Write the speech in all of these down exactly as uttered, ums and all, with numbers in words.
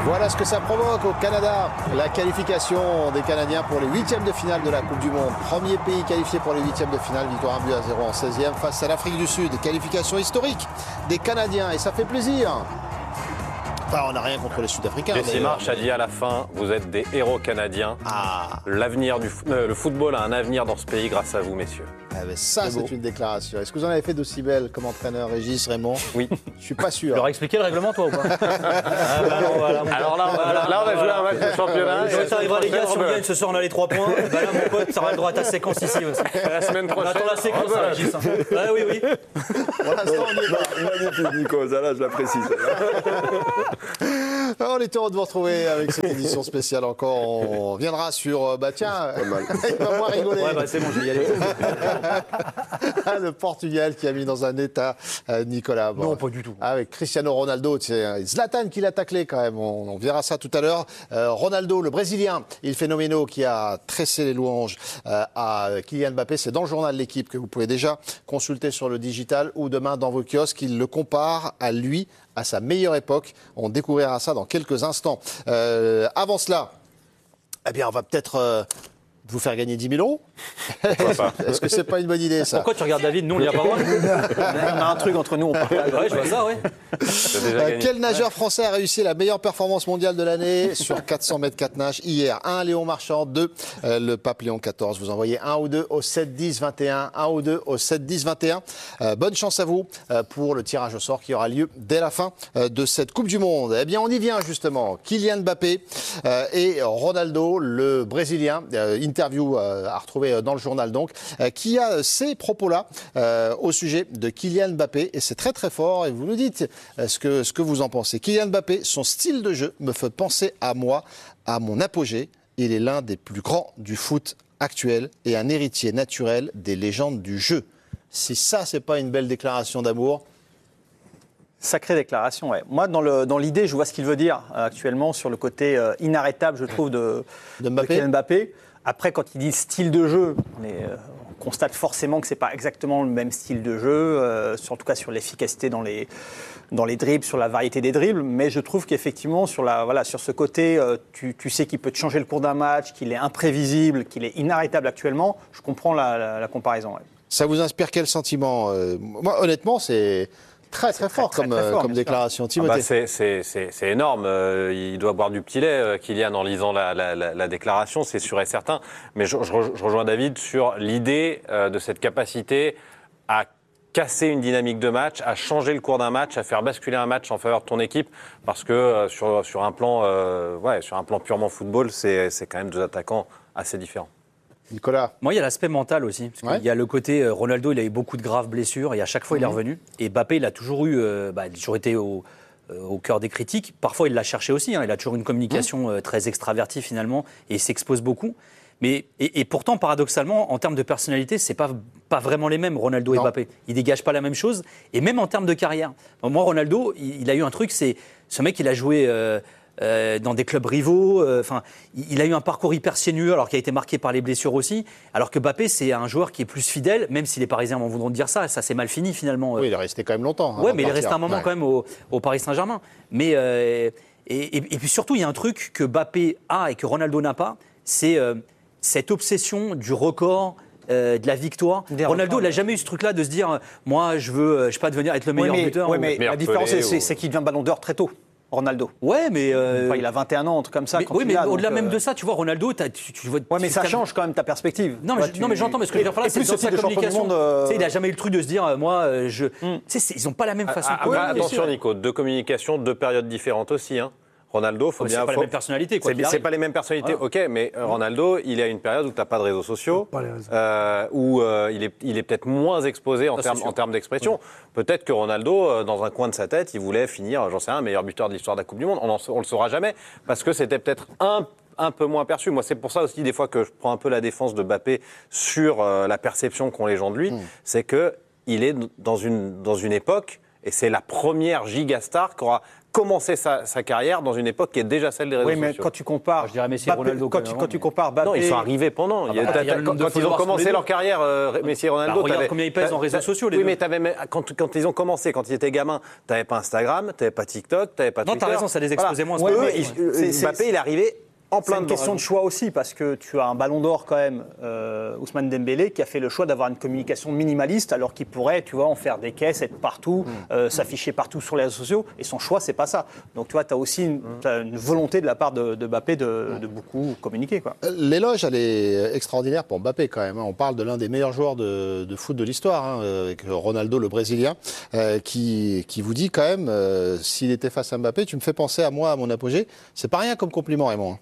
Voilà ce que ça provoque au Canada. La qualification des Canadiens pour les huitièmes de finale de la Coupe du Monde. Premier pays qualifié pour les huitièmes de finale. Victoire un but à zéro en seizième face à l'Afrique du Sud. Qualification historique des Canadiens et ça fait plaisir. Enfin, on n'a rien contre les Sud-Africains. Jesse Marsh a dit à la fin, vous êtes des héros canadiens. Ah. L'avenir du euh, le football a un avenir dans ce pays grâce à vous, messieurs. Ah ben ça, c'est, c'est une déclaration. Est-ce que vous en avez fait d'aussi belle comme entraîneur, Régis, Raymond? Oui. Je suis pas sûr. Tu leur as expliqué le règlement, toi, ou pas? ah, bah non, voilà. Alors là, voilà, là, on a joué un match de championnat. Quand ça arrivera, les gars, si on gagne ce soir, on a les trois points. Bah là, mon pote, ça aura le droit à ta séquence ici aussi. La semaine prochaine. On attend la séquence, oh, Régis. Hein. Ah oui, oui. Pour l'instant, on y est. Magnifique, Nico. Ça, là, je l'apprécie. On est heureux de vous retrouver avec cette édition spéciale encore. On viendra sur, bah tiens, il va moins rigoler. Ouais, bah c'est bon, je vais y aller. Le Portugal qui a mis dans un état euh, Nicolas. Bon, non, pas du tout. Avec Cristiano Ronaldo, c'est Zlatan qui l'a taclé quand même. On, on verra ça tout à l'heure. Euh, Ronaldo, le Brésilien, il phénoménal qui a tressé les louanges euh, à Kylian Mbappé. C'est dans le journal de l'équipe que vous pouvez déjà consulter sur le digital ou demain dans vos kiosques. Il le compare à lui, à sa meilleure époque. On découvrira ça dans quelques instants. Euh, avant cela, eh bien, on va peut-être euh, vous faire gagner dix mille euros. Est-ce que c'est pas une bonne idée, ça? Pourquoi tu regardes David? Nous, on n'y a pas droit. On a un truc entre nous, on parle. Ouais, je vois ça, ouais. Euh, quel nageur français a réussi la meilleure performance mondiale de l'année sur quatre cents mètres quatre nages hier? un, Léon Marchand. deux, euh, le pape Léon quatorze. Vous envoyez un ou deux au sept dix vingt et un. un ou deux au sept dix vingt et un. Euh, bonne chance à vous euh, pour le tirage au sort qui aura lieu dès la fin euh, de cette Coupe du Monde. Eh bien, on y vient justement. Kylian Mbappé euh, et Ronaldo, le Brésilien. Euh, interview euh, à retrouver dans le journal donc, euh, qui a ces propos-là euh, au sujet de Kylian Mbappé. Et c'est très très fort. Et vous nous dites euh, ce que, ce que vous en pensez. Kylian Mbappé, son style de jeu me fait penser à moi, à mon apogée. Il est l'un des plus grands du foot actuel et un héritier naturel des légendes du jeu. Si ça, c'est pas une belle déclaration d'amour. Sacrée déclaration, ouais. Moi, dans, le, dans l'idée, je vois ce qu'il veut dire euh, actuellement sur le côté euh, inarrêtable, je trouve, de, de, Mbappé. de Kylian Mbappé. Après, quand il dit style de jeu, on, est, euh, on constate forcément que c'est pas exactement le même style de jeu, euh, sur, en tout cas sur l'efficacité dans les, dans les dribbles, sur la variété des dribbles. Mais je trouve qu'effectivement, sur, la, voilà, sur ce côté, euh, tu, tu sais qu'il peut te changer le cours d'un match, qu'il est imprévisible, qu'il est inarrêtable actuellement. Je comprends la, la, la comparaison. Ouais. Ça vous inspire quel sentiment? euh, Moi, honnêtement, c'est... Très très fort très, comme, très, très fort, comme déclaration. Timothée. Ah bah c'est, c'est, c'est, c'est énorme. Euh, il doit boire du petit lait, euh, Kylian, en lisant la, la, la, la déclaration, c'est sûr et certain. Mais je, je, je rejoins David sur l'idée euh, de cette capacité à casser une dynamique de match, à changer le cours d'un match, à faire basculer un match en faveur de ton équipe. Parce que euh, sur, sur, un plan, euh, ouais, sur un plan purement football, c'est, c'est quand même deux attaquants assez différents. Nicolas. Moi, il y a l'aspect mental aussi. Parce ouais. Il y a le côté, euh, Ronaldo, il a eu beaucoup de graves blessures et à chaque fois, mmh. il est revenu. Et Mbappé, il a toujours eu, euh, bah, il a toujours été au, euh, au cœur des critiques. Parfois, il l'a cherché aussi. Hein. Il a toujours une communication mmh. euh, très extravertie finalement et il s'expose beaucoup. Mais, et, et pourtant, paradoxalement, en termes de personnalité, c'est pas, pas vraiment les mêmes, Ronaldo non. et Mbappé. Ils dégagent pas la même chose. Et même en termes de carrière. Moi, Ronaldo, il, il a eu un truc, c'est ce mec, il a joué... Euh, Euh, dans des clubs rivaux, enfin, euh, il a eu un parcours hyper sinueux, alors qu'il a été marqué par les blessures aussi. Alors que Mbappé, c'est un joueur qui est plus fidèle, même si les Parisiens m'en voudront dire ça, ça s'est mal fini finalement. Oui, il est resté quand même longtemps. Oui, mais il est resté un moment ouais. quand même au, au Paris Saint-Germain. Mais euh, et, et, et puis surtout, il y a un truc que Mbappé a et que Ronaldo n'a pas, c'est euh, cette obsession du record. Euh, de la victoire. Des Ronaldo, records, il n'a jamais eu ce truc-là de se dire, euh, moi, je veux, euh, je sais pas, devenir être le meilleur oui, mais, buteur. Oui, ou... mais la différence, c'est, c'est, c'est qu'il devient Ballon d'Or très tôt. Ronaldo. Ouais, mais. Euh... Enfin, il a vingt et un ans, un truc comme ça. Mais, quand oui, il mais a, au-delà donc, même euh... de ça, tu vois, Ronaldo, tu, tu, tu vois. Ouais, mais ça change quand même ta perspective. Non, mais, ouais, je, tu... non, mais j'entends, mais ce que je veux dire par là, c'est dans sa communication. Monde, euh... tu sais, il n'a jamais eu le truc de se dire, euh, moi, je. Mm. Tu sais, ils n'ont pas la même façon. Ah, ah, de ah, attention, Nico, deux communications, deux périodes différentes aussi, hein. Ronaldo, faut oh, bien. C'est pas faut... la même personnalité, quoi. C'est, c'est pas les mêmes personnalités, voilà. Ok, mais Ronaldo, il a une période où tu n'as pas de réseaux sociaux, euh, où euh, il, est, il est peut-être moins exposé en, termes, en termes d'expression. Oui. Peut-être que Ronaldo, euh, dans un coin de sa tête, il voulait finir, j'en sais rien, meilleur buteur de l'histoire de la Coupe du Monde. On ne le saura jamais, parce que c'était peut-être un. un peu moins perçu. Moi, c'est pour ça aussi, des fois, que je prends un peu la défense de Mbappé sur euh, la perception qu'ont les gens de lui. Mmh. C'est qu'il est dans une, dans une époque, Et c'est la première gigastar qui aura commencé sa, sa carrière dans une époque qui est déjà celle des réseaux oui, mais sociaux. quand tu compares, je dirais Messi, Mbappé, Ronaldo, quand, quand tu, même, quand tu mais... compares Mbappé, Non, ils sont arrivés pendant. Ah bah, Il y a, il y a le quand, nombre de quand ils ont followers commencé sur les leur deux. carrière, euh, Messi et Ronaldo. Bah, regarde t'avais- combien ils pèsent en réseaux sociaux, les Oui, deux. mais t'avais, même- quand, quand ils ont commencé, quand ils étaient gamins, t'avais pas Instagram, t'avais pas TikTok, t'avais pas Non, Twitter. t'as raison, ça les exposait moins, ce Eux, moment. ils- C'est- c'est- Mbappé, il est arrivé en c'est plein une dedans. question de choix aussi, parce que tu as un ballon d'or quand même, euh, Ousmane Dembélé, qui a fait le choix d'avoir une communication minimaliste, alors qu'il pourrait, tu vois, en faire des caisses, être partout, Mm. euh, s'afficher partout sur les réseaux sociaux, et son choix, c'est pas ça. Donc tu vois, tu as aussi une, t'as une volonté de la part de, de Mbappé de, de beaucoup communiquer, quoi. L'éloge, elle est extraordinaire pour Mbappé quand même. On parle de l'un des meilleurs joueurs de, de foot de l'histoire, hein, avec Ronaldo, le Brésilien, euh, qui, qui vous dit quand même, euh, s'il était face à Mbappé, tu me fais penser à moi, à mon apogée. C'est pas rien comme compliment, Raymond.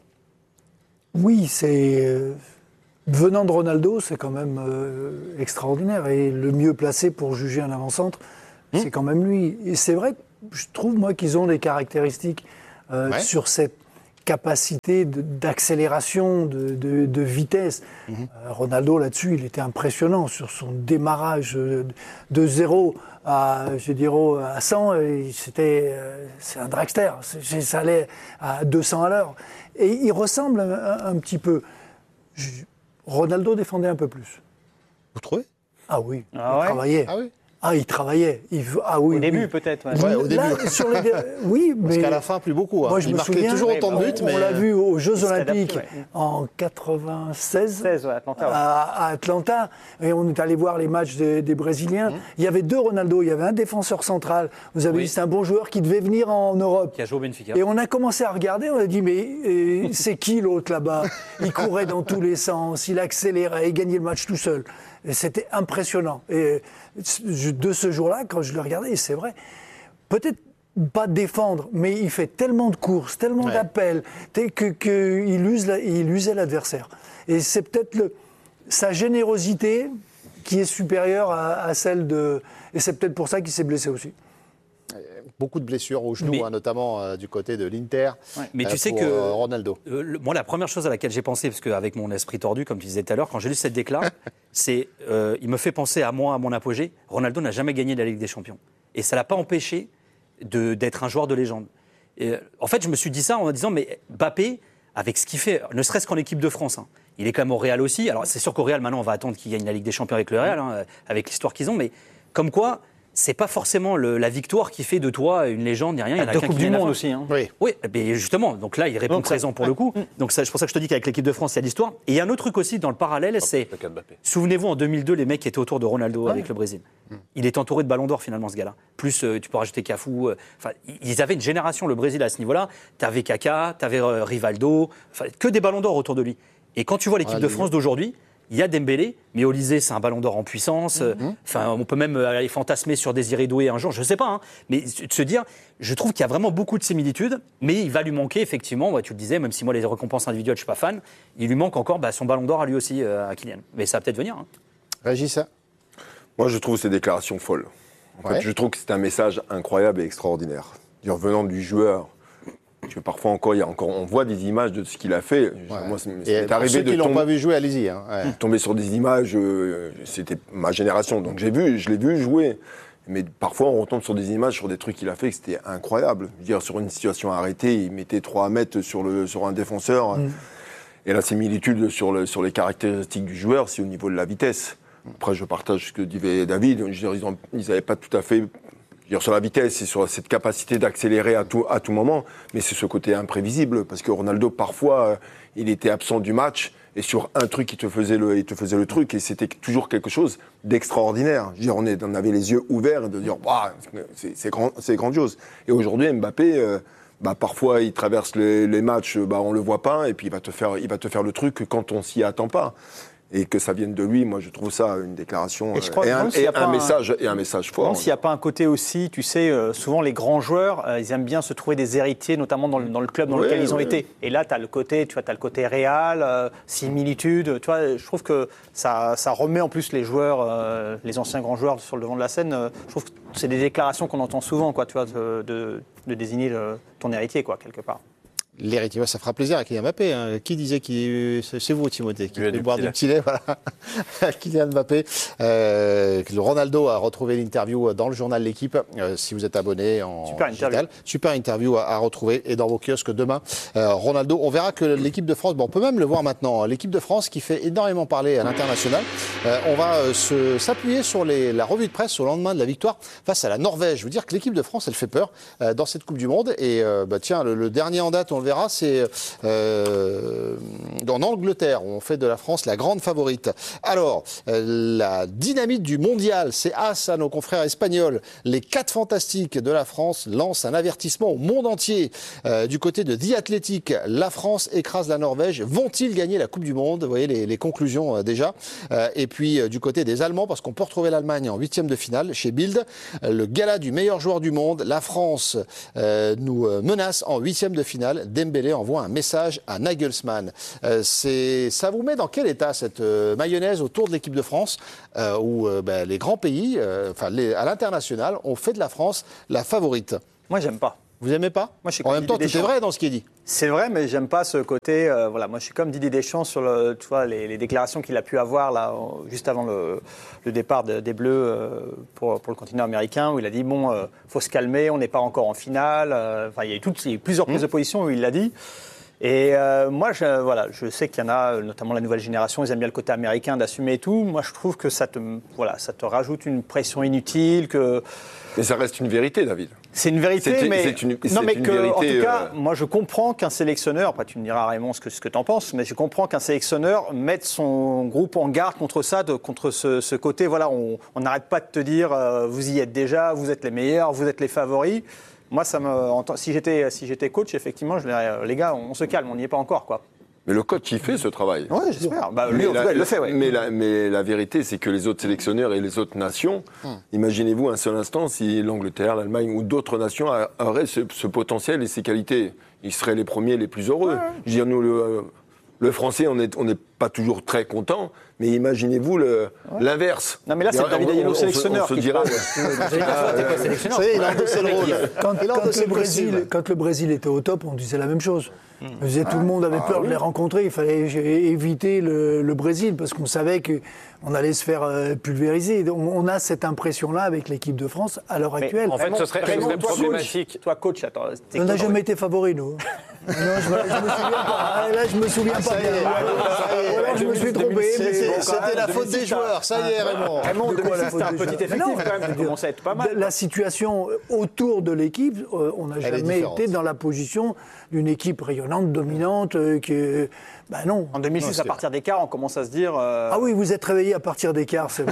Oui, c'est euh, venant de Ronaldo, c'est quand même euh, extraordinaire. Et le mieux placé pour juger un avant-centre, mmh. c'est quand même lui. Et c'est vrai que je trouve, moi, qu'ils ont des caractéristiques euh, ouais. sur cette capacité de, d'accélération, de, de, de vitesse. Mmh. Euh, Ronaldo, là-dessus, il était impressionnant sur son démarrage de, de zéro à, je dirais, à cent. Et c'était, euh, c'est un dragster. C'est, ça allait à deux cents à l'heure. Et il ressemble un, un, un petit peu. Je, Ronaldo défendait un peu plus. Vous trouvez ? Ah oui, ah il ouais travaillait. Ah oui. Ah, il travaillait. Il, ah oui, au début, oui. peut-être. Ouais. Ouais, au Là, début. sur les, oui, mais parce qu'à la fin, plus beaucoup. Hein. Moi, je il me marquait souviens, toujours ouais, autant de buts. On, mais... on l'a vu aux Jeux il Olympiques adapté, ouais. en quatre-vingt-seize seize, ouais, Atlanta, ouais. À, à Atlanta. Et on est allé voir les matchs des, des Brésiliens. Mmh. Il y avait deux Ronaldo. Il y avait un défenseur central. Vous avez oui. dit, c'est un bon joueur qui devait venir en Europe. Qui a joué au Benfica. Et on a commencé à regarder. On a dit, mais euh, c'est qui l'autre là-bas ? Il courait dans tous les sens. Il accélérait. Il gagnait le match tout seul. Et c'était impressionnant. Et de ce jour-là, quand je le regardais, c'est vrai, peut-être pas défendre, mais il fait tellement de courses, tellement ouais. d'appels, qu'il que, que use la, il usait l'adversaire. Et c'est peut-être le, sa générosité qui est supérieure à, à celle de... Et c'est peut-être pour ça qu'il s'est blessé aussi. Beaucoup de blessures au genou, mais, hein, notamment euh, du côté de l'Inter. Ouais, mais euh, tu sais pour, que euh, Ronaldo. Euh, le, moi, la première chose à laquelle j'ai pensé, parce qu'avec mon esprit tordu, comme tu disais tout à l'heure, quand j'ai lu cette décla, c'est, euh, il me fait penser à moi, à mon apogée. Ronaldo n'a jamais gagné la Ligue des Champions, et ça l'a pas empêché de, d'être un joueur de légende. Et, en fait, je me suis dit ça en me disant, mais Mbappé, avec ce qu'il fait, ne serait-ce qu'en équipe de France, hein, il est quand même au Real aussi. Alors, c'est sûr qu'au Real, maintenant, on va attendre qu'il gagne la Ligue des Champions avec le Real, hein, avec l'histoire qu'ils ont, mais comme quoi. C'est pas forcément le, la victoire qui fait de toi une légende ni rien. Il y en a deux qu'un coupes qui du monde aussi. Hein. Oui, oui, mais justement. Donc là, il répond donc, présent pour le coup. Donc c'est pour ça que je te dis qu'avec l'équipe de France, il y a l'histoire. Et il y a un autre truc aussi dans le parallèle, c'est souvenez-vous en deux mille deux, les mecs qui étaient autour de Ronaldo ouais. avec le Brésil. Mm. Il est entouré de ballons d'or finalement ce gars-là. Plus euh, tu peux rajouter Cafu. Enfin, euh, ils avaient une génération le Brésil à ce niveau-là. T'avais Kaká, t'avais euh, Rivaldo, que des ballons d'or autour de lui. Et quand tu vois l'équipe ah, de France d'aujourd'hui. Il y a Dembélé, mais Olysée, c'est un ballon d'or en puissance. Mmh. Enfin, on peut même aller fantasmer sur Désiré Doué un jour, je ne sais pas. Hein. Mais de se dire, je trouve qu'il y a vraiment beaucoup de similitudes, mais il va lui manquer, effectivement, ouais, tu le disais, même si moi, les récompenses individuelles, je ne suis pas fan, il lui manque encore bah, son ballon d'or à lui aussi, euh, à Kylian. Mais ça va peut-être venir. Hein. Régis, ça Moi, je trouve ces déclarations folles. En ouais. fait, je trouve que c'est un message incroyable et extraordinaire. Dire, venant du joueur. Que parfois encore, il y a encore, on voit des images de ce qu'il a fait. Ouais. Moi, c'est, c'est arrivé ceux de qui l'ont tomber, pas vu jouer, allez-y. Hein. Ouais. Tomber sur des images, euh, c'était ma génération, donc j'ai vu, je l'ai vu jouer. Mais parfois, on retombe sur des images, sur des trucs qu'il a fait, que c'était incroyable. Je veux dire, sur une situation arrêtée, il mettait trois mètres sur le sur un défenseur. Mm. Et la similitude sur le sur les caractéristiques du joueur, c'est au niveau de la vitesse. Après, je partage ce que disait David. Je veux dire, ils n'avaient pas tout à fait. Dire, sur la vitesse et sur cette capacité d'accélérer à tout, à tout moment, mais c'est ce côté imprévisible, parce que Ronaldo, parfois, euh, il était absent du match, et sur un truc, il te faisait le, il te faisait le truc, et c'était toujours quelque chose d'extraordinaire. Je veux dire, on, est, on avait les yeux ouverts, et de dire, waouh, c'est, c'est, grand, c'est grandiose. Et aujourd'hui, Mbappé, euh, bah, parfois, il traverse les, les matchs, bah, on le voit pas, et puis il va te faire, il va te faire le truc quand on s'y attend pas. Et que ça vienne de lui, moi je trouve ça une déclaration et, crois, et, un, et un, un message et un message fort. Non, s'il n'y a pas un côté aussi, tu sais, euh, souvent les grands joueurs, euh, ils aiment bien se trouver des héritiers, notamment dans le, dans le club dans oui, lequel ils ont oui. été. Et là, tu as le côté, tu vois, tu as le côté réel, euh, similitude. Tu vois, je trouve que ça, ça remet en plus les joueurs, euh, les anciens grands joueurs sur le devant de la scène. Euh, je trouve que c'est des déclarations qu'on entend souvent, quoi, tu vois, de, de, de désigner le, ton héritier, quoi, quelque part. L'héritier, ça fera plaisir à Kylian Mbappé. Hein. Qui disait qui c'est vous, Timothée, qui peut boire du petit lait, voilà. Kylian Mbappé. Euh, le Ronaldo a retrouvé l'interview dans le journal L'Équipe. Euh, si vous êtes abonné en Super digital, interview. super interview à, à retrouver et dans vos kiosques demain. Euh, Ronaldo, on verra que l'équipe de France, bon, on peut même le voir maintenant. L'équipe de France qui fait énormément parler à l'international. Euh, on va euh, se, s'appuyer sur les, la revue de presse au lendemain de la victoire face à la Norvège. Je veux dire que l'équipe de France, elle fait peur euh, dans cette Coupe du Monde. Et euh, bah, tiens, le, le dernier en date, on le verra, c'est euh, en Angleterre, où on fait de la France la grande favorite. Alors, euh, la dynamite du mondial, c'est as à nos confrères espagnols. Les quatre fantastiques de la France lancent un avertissement au monde entier. Euh, du côté de The Athletic, la France écrase la Norvège. Vont-ils gagner la Coupe du Monde? Vous voyez les, les conclusions euh, déjà. Euh, et puis, euh, du côté des Allemands, parce qu'on peut retrouver l'Allemagne en huitième de finale, chez Bild, euh, le gala du meilleur joueur du monde. La France euh, nous euh, menace en huitième de finale. Dembélé envoie un message à Nagelsmann. Euh, c'est, ça vous met dans quel état cette euh, mayonnaise autour de l'équipe de France euh, où euh, ben, les grands pays, euh, enfin les, à l'international, ont fait de la France la favorite? Moi, j'aime pas. Vous aimez pas? Moi, je suis En comme même temps, tout Didier est Deschamps. vrai dans ce qui est dit. C'est vrai, mais j'aime pas ce côté. Euh, voilà, moi, je suis comme Didier Deschamps sur le, tu vois, les, les déclarations qu'il a pu avoir là, juste avant le, le départ de, des Bleus euh, pour, pour le continent américain, où il a dit bon, euh, faut se calmer, on n'est pas encore en finale. Euh, enfin, il y a eu toutes, il y a eu plusieurs prises de position où il l'a dit. Et euh, moi, je, voilà, je sais qu'il y en a, notamment la nouvelle génération, ils aiment bien le côté américain d'assumer et tout. Moi, je trouve que ça te, voilà, ça te rajoute une pression inutile. Que Mais ça reste une vérité, David. c'est une vérité, C'est- mais c'est une- non, c'est mais une que, en vérité, tout cas, euh, moi, je comprends qu'un sélectionneur. Après, tu me diras Raymond ce que ce que t'en penses, mais je comprends qu'un sélectionneur mette son groupe en garde contre ça, de, contre ce, ce côté. Voilà, on on n'arrête pas de te dire, euh, vous y êtes déjà, vous êtes les meilleurs, vous êtes les favoris. Moi, ça me, en tant- si j'étais, si j'étais coach, effectivement, je dirais, les gars, on se calme, on n'y est pas encore, quoi. Mais le coach, il fait ce travail. Ouais, j'espère. Bah, lui, Mais en tout la, cas, il le fait, ouais. mais, la, mais la vérité, c'est que les autres sélectionneurs et les autres nations, imaginez-vous un seul instant si l'Angleterre, l'Allemagne ou d'autres nations a- auraient ce, ce potentiel et ces qualités. Ils seraient les premiers, les plus heureux. Je veux dire, nous, le, le Français, on n'est on n'est pas toujours très content, mais imaginez-vous le- l'inverse. Non, mais là, c'est On- David on- Ayello, on se- sélectionneur, On se qui dira. parle. Ça y est, il a endossé le rôle. Quand, Il a quand endossé le le Brésil, costume. quand le Brésil était au top, on disait la même chose. Hmm. On disait, tout le monde avait Ah peur de les rencontrer. Il fallait éviter le, le Brésil parce qu'on savait qu'on allait se faire euh, pulvériser. On, on a cette impression-là avec l'équipe de France à l'heure Mais actuelle. En fait, ce serait, ce Raymond, serait toi, problématique. coach, toi, coach, attends. t'es on n'a coach. jamais été favoris, nous. non, je, me- je me souviens pas. Ah, là, je me souviens pas Ça y est, bien. ça y est. Ou alors, je me suis trompé. C'était mais bon, quand c'était même, la faute des joueurs, ça y est, Raymond. Raymond, De quoi, la deux mille six, faute c'était un des petit joueurs effectif Non, quand même, je veux qui dire, commençait à être pas mal. La situation autour de l'équipe, euh, on n'a Elle est jamais différente. été dans la position d'une équipe rayonnante, dominante, euh, qui est- Ben non. En deux mille six, à partir des quarts, on commence à se dire. euh, Ah oui, vous êtes réveillé à partir des quarts, c'est vrai.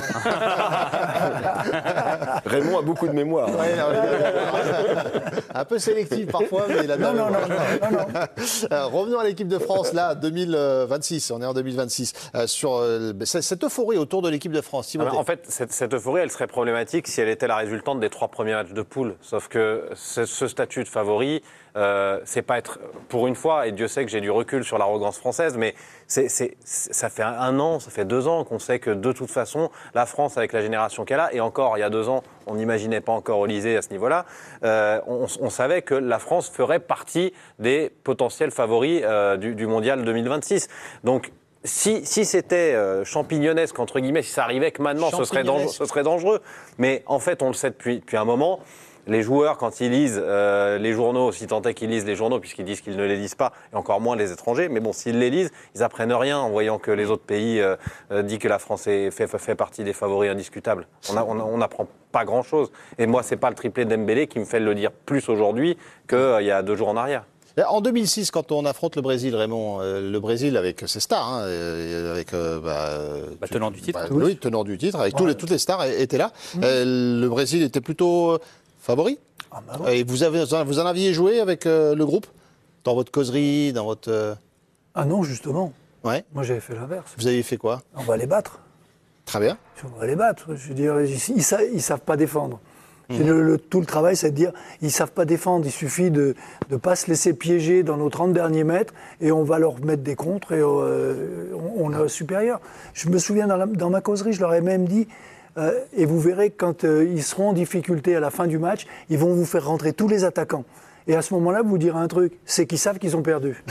Raymond a beaucoup de mémoire. Ouais, non, mais- un peu sélectif parfois, mais il a de la Non, non, mémoire. non, non, non, non. Euh, revenons à l'équipe de France, là, deux mille vingt-six, on est en deux mille vingt-six, euh, sur euh, c- cette euphorie autour de l'équipe de France. Timothée. Alors, en fait, cette, cette euphorie, elle serait problématique si elle était la résultante des trois premiers matchs de poule. Sauf que ce, ce statut de favori, euh, c'est pas être, pour une fois, et Dieu sait que j'ai du recul sur l'arrogance française, mais c'est, c'est, c'est- ça fait un an, ça fait deux ans qu'on sait que de toute façon, la France, avec la génération qu'elle a, et encore, il y a deux ans, on n'imaginait pas encore Olysée à ce niveau-là, euh, on, on savait que la France ferait partie des potentiels favoris euh, du, du Mondial deux mille vingt-six. Donc, Si, si c'était euh, champignonesque, entre guillemets, si ça arrivait que maintenant, ce serait, dangereux, ce serait dangereux. Mais en fait, on le sait depuis, depuis un moment. Les joueurs, quand ils lisent euh, les journaux, si tant est qu'ils lisent les journaux, puisqu'ils disent qu'ils ne les lisent pas, et encore moins les étrangers, mais bon, s'ils les lisent, ils apprennent rien en voyant que les autres pays euh, euh, disent que la France est, fait, fait partie des favoris indiscutables. On n'apprend pas grand-chose. Et moi, c'est pas le triplé d'Embélé qui me fait le dire plus aujourd'hui qu'il euh, y a deux jours en arrière. En deux mille six, quand on affronte le Brésil, Raymond, euh, le Brésil avec ses stars, hein, euh, avec euh, bah, Bah, tenant du titre. bah, oui, tenant du titre, avec tous les, toutes les stars étaient là. Euh, le Brésil était plutôt euh, favori. Ah, bah ouais. Et vous, avez, vous en aviez joué avec euh, le groupe dans votre causerie, dans votre. euh, Ah non, justement. Ouais. Moi, j'avais fait l'inverse. Vous aviez fait quoi? On va les battre. Très bien. On va les battre. Je veux dire, ils ne savent, ils savent pas défendre. C'est le, le- tout le travail, c'est de dire, ils ne savent pas défendre. Il suffit de ne pas se laisser piéger dans nos trente derniers mètres et on va leur mettre des contres et euh, on, on est supérieur. Je me souviens, dans, la- dans ma causerie, je leur ai même dit, euh, et vous verrez, quand euh, ils seront en difficulté à la fin du match, ils vont vous faire rentrer tous les attaquants. Et à ce moment-là, vous direz un truc, c'est qu'ils savent qu'ils ont perdu.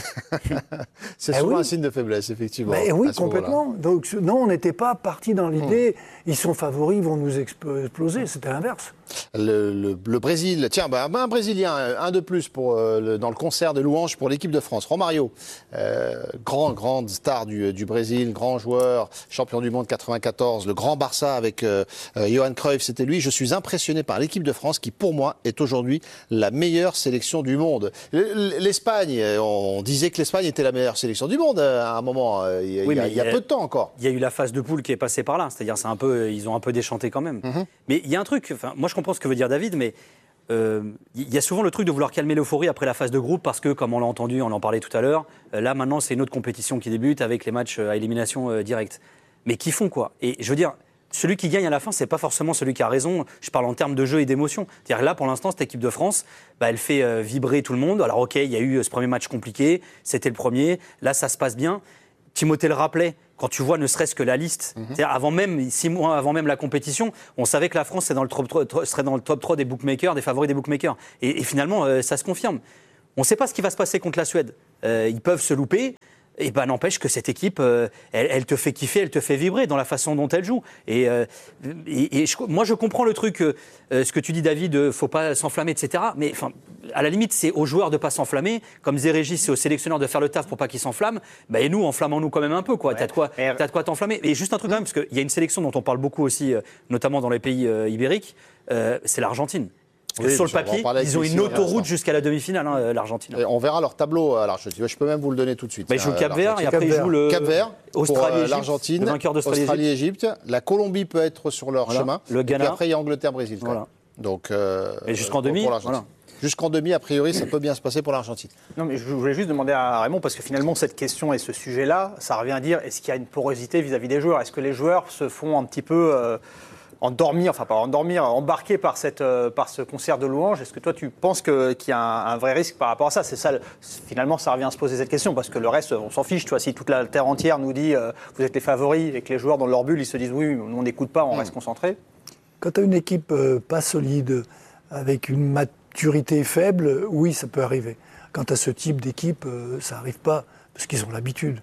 C'est Eh souvent oui. un signe de faiblesse, effectivement. Ben oui, à ce moment-là. complètement. Donc non, on n'était pas parti dans l'idée, ils sont favoris, ils vont nous explo- exploser. C'était l'inverse. Le, le- le Brésil, tiens, bah, un Brésilien, un de plus pour, euh, le- dans le concert de louanges pour l'équipe de France. Romario, euh, grand, grande star du, du Brésil, grand joueur, champion du monde quatre-vingt-quatorze, le grand Barça avec euh, euh, Johan Cruyff, c'était lui. Je suis impressionné par l'équipe de France qui, pour moi, est aujourd'hui la meilleure sélection du monde. L'Espagne, on disait que l'Espagne était la meilleure sélection du monde à un moment, il y a, Oui, il y a, mais il y a peu de temps encore. Il y a eu la phase de poule qui est passée par là, c'est-à-dire c'est un peu, ils ont un peu déchanté quand même. Mm-hmm. Mais il y a un truc, enfin, moi je comprends ce que veut dire David, mais euh, il y a souvent le truc de vouloir calmer l'euphorie après la phase de groupe parce que, comme on l'a entendu, on en parlait tout à l'heure, euh, là maintenant c'est une autre compétition qui débute avec les matchs à élimination euh, directe. Mais qui font quoi? Et je veux dire, celui qui gagne à la fin, c'est pas forcément celui qui a raison. Je parle en termes de jeu et d'émotion. C'est-à-dire là, pour l'instant, cette équipe de France, bah, elle fait euh, vibrer tout le monde. Alors ok, il y a eu euh, ce premier match compliqué, c'était le premier. Là, ça se passe bien. Timothée le rappelait, quand tu vois ne serait-ce que la liste, Mhm. c'est-à-dire avant même, six mois avant même la compétition, on savait que la France serait dans le top trois, serait dans le top trois des bookmakers, des favoris des bookmakers. Et, et finalement, euh, ça se confirme. On ne sait pas ce qui va se passer contre la Suède. Euh, ils peuvent se louper. Et ben n'empêche que cette équipe, euh, elle, elle te fait kiffer, elle te fait vibrer dans la façon dont elle joue. Et, euh, et, et je, moi, je comprends le truc, euh, ce que tu dis, David, euh, faut pas s'enflammer, et cetera. Mais enfin, à la limite, c'est aux joueurs de pas s'enflammer. Comme disait Régis, c'est aux sélectionneurs de faire le taf pour pas qu'ils s'enflamment. Ben, et nous, enflammons-nous quand même un peu, quoi. Ouais. T'as de quoi, Mais- t'as de quoi t'enflammer. Et juste un truc quand même, parce qu'il y a une sélection dont on parle beaucoup aussi, euh, notamment dans les pays euh, ibériques, euh, c'est l'Argentine. Parce que Oui, sur le on va en papier, parler avec ils ont Lucie une à l'instant. autoroute jusqu'à la demi-finale, hein, l'Argentine. Et on verra leur tableau à l'Argentine. Je peux même vous le donner tout de suite. Ben, ils jouent Euh, Cap Vert et l'Argentine. après ils Cap-Vert. jouent le Cap Vert pour Australie, euh, Égypte, l'Argentine, le vainqueur d'Australie, Australie-Égypte. La Colombie peut être sur leur Voilà. chemin. Le Et puis Ghana. après, il y a Angleterre-Brésil. quand Voilà. même. Donc, euh, Et jusqu'en pour- demi, pour l'Argentine. voilà. Jusqu'en demi, a priori, ça peut bien se passer pour l'Argentine. Non, mais je voulais juste demander à Raymond, parce que finalement, cette question et ce sujet-là, ça revient à dire, est-ce qu'il y a une porosité vis-à-vis des joueurs? Est-ce que les joueurs se font un petit peu euh, endormir, enfin pas endormir, embarquer par, cette, euh, par ce concert de louanges? Est-ce que toi, tu penses que, qu'il y a un, un vrai risque par rapport à ça? C'est ça, le- finalement, ça revient à se poser cette question, parce que le reste, on s'en fiche. Tu vois, si toute la terre entière nous dit, euh, vous êtes les favoris, et que les joueurs dans leur bulle, ils se disent, oui, nous, on n'écoute pas, on reste concentré. Quand tu as une équipe euh, pas solide, avec une maturité faible, oui, ça peut arriver. Quant à ce type d'équipe, euh, ça n'arrive pas, parce qu'ils ont l'habitude.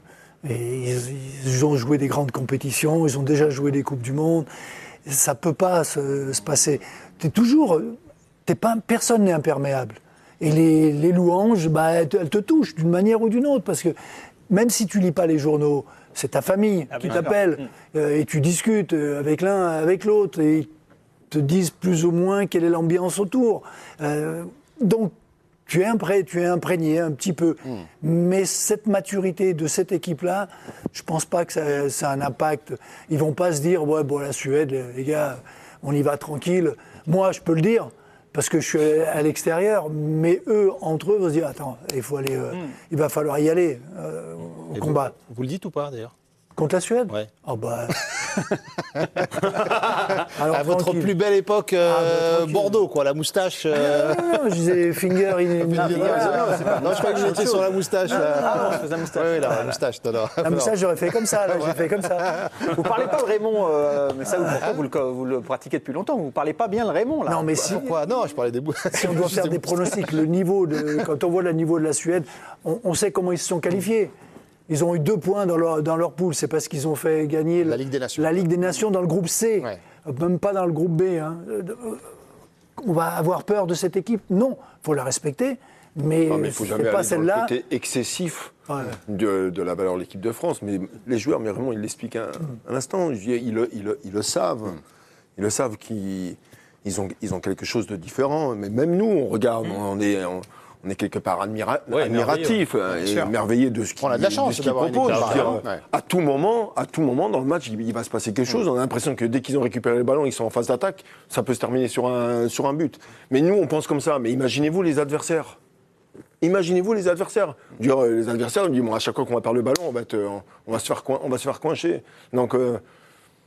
Et ils, ils ont joué des grandes compétitions, ils ont déjà joué des Coupes du Monde. Ça ne peut pas se, se passer. T'es toujours, t'es pas, personne n'est imperméable. Et les, les louanges, bah, elles, te, elles te touchent d'une manière ou d'une autre, parce que même si tu lis pas les journaux, c'est ta famille Ah, qui bien sûr. t'appelle, euh, et tu discutes euh, avec l'un, avec l'autre, et te disent plus ou moins quelle est l'ambiance autour. Euh, donc, tu es, impré, tu es imprégné un petit peu. Hmm. Mais cette maturité de cette équipe-là, je pense pas que ça, ça a un impact. Ils vont pas se dire, ouais, bon, la Suède, les gars, on y va tranquille. Moi, je peux le dire, parce que je suis à l'extérieur, mais eux, entre eux, vont se dire, attends, il faut aller, euh, il va falloir y aller euh, au Et combat. Vous, vous le dites ou pas d'ailleurs? Contre la Suède? Ouais. Oh bah. Alors, À votre tranquille. plus belle époque, euh, Ah, bah, tranquille. Bordeaux, quoi, la moustache. euh, Non, non, je disais finger in non, je crois que vous étiez sur la moustache. là. je faisais la moustache. Oui, oui, la moustache, non, non. Ah, mais ça, j'aurais fait comme ça, là, j'ai fait comme ça. Vous parlez pas de Raymond, euh, mais ça, vous, pourtant, vous, le, vous le pratiquez depuis longtemps. Vous parlez pas bien le Raymond, là. Non, mais si, Pourquoi? Non, je parlais des bouts. si on doit faire des pronostics, le niveau de, quand on voit le niveau de la Suède, on, on sait comment ils se sont qualifiés. Ils ont eu deux points dans leur, dans leur poule. C'est parce qu'ils ont fait gagner La le- Ligue des Nations. la Ligue des Nations dans le groupe C. Ouais. Même pas dans le groupe B. Hein. Euh, On va avoir peur de cette équipe? Non, il faut la respecter. Mais, Non, mais il faut c'est jamais pas aller dans le celle-là. côté excessif Ouais. de, de la valeur de l'équipe de France. Mais les joueurs, mais vraiment, ils l'expliquent un, un instant. Je dis, Ils, le- ils le- ils le savent. Ils le savent qu'ils ils ont, ils ont quelque chose de différent. Mais même nous, on regarde, on est... on- on est quelque part admira- Ouais, admiratif, hein, et sûr. merveilleux de ce qu'il On a de la chance de ce qu'il d'avoir une propose. équipe Je veux dire, pareille. Ouais. À tout moment, à tout moment dans le match, il, il va se passer quelque chose. On a l'impression que dès qu'ils ont récupéré le ballon, ils sont en phase d'attaque, ça peut se terminer sur un, sur un but. Mais nous, on pense comme ça. Mais imaginez-vous les adversaires. Imaginez-vous les adversaires. Je veux dire, les adversaires, ils disent, bon, à chaque fois qu'on va perdre le ballon, on va, te- on va se faire coin- on va se faire coincher. Donc, euh,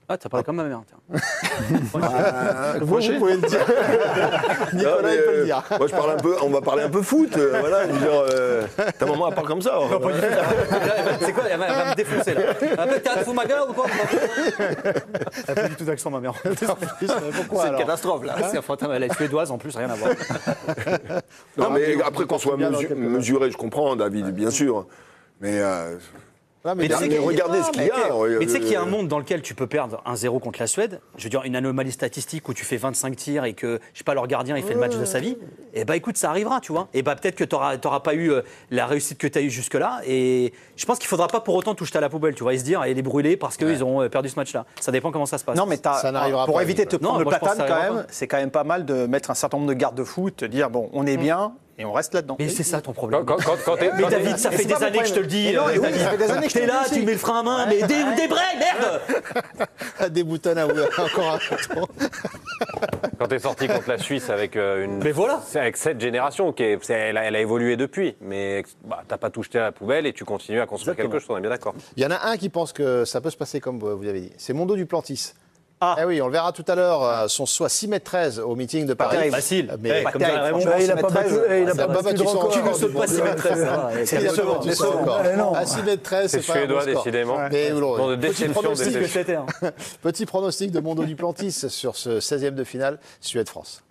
Ah, t'as parlé comme ma mère, tiens. Ah, Vous, vous pouvez le dire. Nicolas, Non, mais, il peut le euh, dire. Moi, je parle un peu, on va parler un peu foot. euh, voilà, je veux dire, euh, ta maman, elle parle comme ça. hein. C'est quoi? Elle va, elle va me défoncer là. Elle va peut-être t'arrêtes de foutre ma gueule ou quoi? Elle n'a pas du tout d'accent, ma mère. Pourquoi C'est une alors catastrophe là. C'est enfin, elle est suédoise en plus, rien à voir. Non, mais mais après on qu'on soit bien dans mesu- quelques mesuré, je comprends, David, bien sûr. Mais, euh, Non, mais Mais tu sais mais qu'il y a- regardez ce qu'il y a. Mais tu sais qu'il y a un euh, monde dans lequel tu peux perdre un zéro contre la Suède. Je veux dire, une anomalie statistique où tu fais vingt-cinq tirs et que, je sais pas, leur gardien, il fait le match de sa vie. Et bah écoute, ça arrivera, tu vois. Et bah peut-être que tu n'auras pas eu euh, la réussite que tu as eue jusque-là. Et je pense qu'il faudra pas pour autant tout jeter à la poubelle, tu vois, et se dire, et les brûler parce qu'ils ont euh, perdu ce match-là. Ça dépend comment ça se passe. Non, mais t'as- Ça n'arrivera pour pas, éviter de te Non, prendre moi, le je pense que platane, ça quand arrivera même, pas. c'est quand même pas mal de mettre un certain nombre de garde-fous, te dire, bon, on est bien et on reste là-dedans. Mais c'est ça ton problème. Quand, quand, quand t'es- Mais quand t'es- David, ça Mais fait c'est des pas mon années que je te le dis. problème. Mais non, euh, mais oui, David. ça fait des années que je T'es te là, le dis. tu mets le frein à main, mais des, des braies, merde. des boutons à encore un bouton. Quand tu es sorti contre la Suisse avec euh, une. Mais voilà. C'est avec cette génération, qui est, c'est- elle, a, elle a évolué depuis, mais bah, t'as pas tout jeté à la poubelle et tu continues à construire Exactement. quelque chose, on est bien d'accord. Il y en a un qui pense que ça peut se passer comme vous avez dit. C'est Mondo Duplantis. Ah. Eh oui, on le verra tout à l'heure. euh, Son soit six mètres treize au meeting de Paris. terrible. Facile. Mais Eh, pas comme ça, terrible, Raymond. franchement. Bah, il n'a six pas mètres battu, treize, eh, il a ça pas va pas battu battu de son record. Tu ne record sautes du pas monde. six mètres treize. ça va. C'est décevant, décevant, c'est décevant. encore. Eh non. À six mètres treize, c'est C'est pas un bon suédois, score. décidément. Mais Dans de petit déception, pronostic, C'est ce que c'était. hein. petit pronostic de Mondo Duplantis sur ce seizième de finale, Suède-France.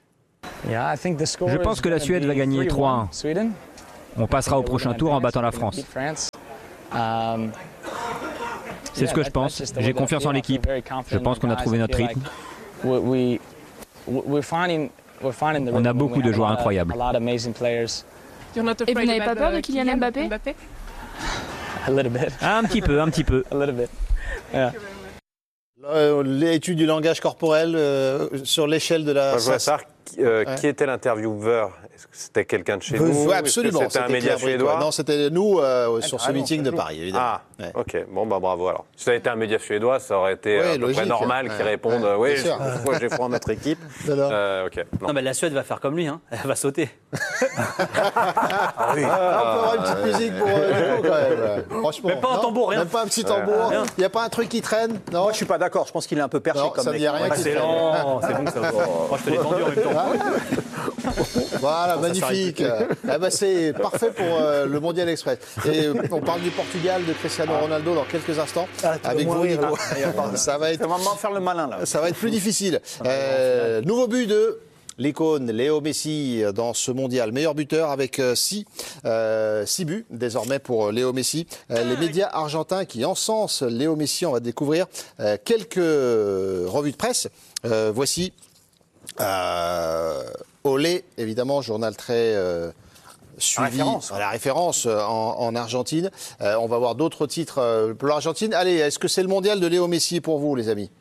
Je pense que la Suède va gagner trois un. On passera au prochain tour en battant la France. C'est ce que je pense. J'ai confiance en l'équipe. Je pense qu'on a trouvé notre rythme. On a beaucoup de joueurs incroyables. Et vous n'avez pas peur de Kylian Mbappé? Un petit peu, un petit peu. Euh, L'étude du langage corporel euh, sur l'échelle de la. Moi, je voudrais savoir qui, euh, Ouais. qui était l'intervieweur. Est-ce que c'était quelqu'un de chez Oui, nous? Est-ce que absolument. C'était un média Claire Bricois. suédois? Non, c'était nous euh, sur ce carrément, meeting de c'est Paris, évidemment. Ah, Ouais. ok. Bon, bah bravo alors. Si ça avait été un média suédois, ça aurait été Oui, euh, à peu logique. près normal qu'ils Ouais. répondent Ouais, oui, bien sûr. moi j'ai foi en notre équipe. Non, non. Euh, ok. Non. Non, mais la Suède va faire comme lui. Hein. Elle va sauter. Ah, on peut avoir une petite musique pour euh, Nico, quand même. Franchement. Même pas un non tambour, rien. Même pas un petit tambour. rien. Il n'y a pas un truc qui traîne. Non. Moi, je suis pas d'accord. Je pense qu'il est un peu perché Non, comme ça me mec. dit rien. qui traîne. Excellent. C'est bon ça. Moi, je te l'ai tendu en même temps. Voilà, magnifique. Ah bah, c'est parfait pour euh, le Mondial Express. Et euh, on parle du Portugal, de Cristiano Ronaldo dans quelques instants. Ah, tu vas avec vous, mourir, Nico. là. Ça va être C'est vraiment faire le malin, là. Ça va être plus difficile. Euh, nouveau but de l'icône Léo Messi dans ce mondial. Meilleur buteur avec euh, six, euh, six buts désormais pour Léo Messi. Euh, les médias argentins qui encensent Léo Messi, on va découvrir euh, quelques revues de presse. Euh, voici euh, Olé, évidemment, journal très... Euh, suivi référence, à la référence euh, en, en Argentine. Euh, on va voir d'autres titres euh, pour l'Argentine. Allez, est-ce que c'est le mondial de Léo Messi pour vous, les amis?